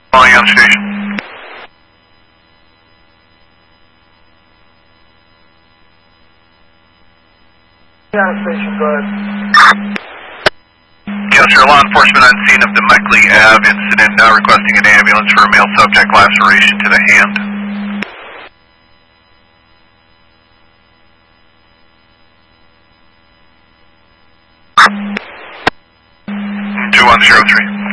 Calling on station. On station, go ahead. Yes, law enforcement on scene of the Meckley Ave incident, now requesting an ambulance for a male subject laceration to the hand. 2103.